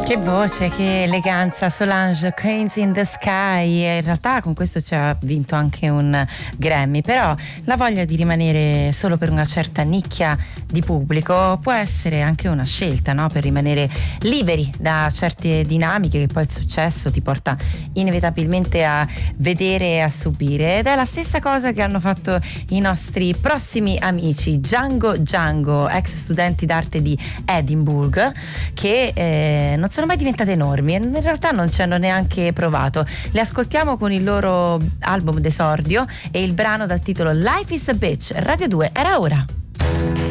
Che voce, che eleganza, Solange, Cranes in the Sky. E in realtà con questo ci ha vinto anche un Grammy, però la voglia di rimanere solo per una certa nicchia di pubblico può essere anche una scelta, no? Per rimanere liberi da certe dinamiche che poi il successo ti porta inevitabilmente a vedere e a subire, ed è la stessa cosa che hanno fatto i nostri prossimi amici Django, ex studenti d'arte di Edinburgh, che non sono mai diventate enormi e in realtà non ci hanno neanche provato. Le ascoltiamo con il loro album d'esordio e il brano dal titolo Life is a Bitch. Radio 2 era ora.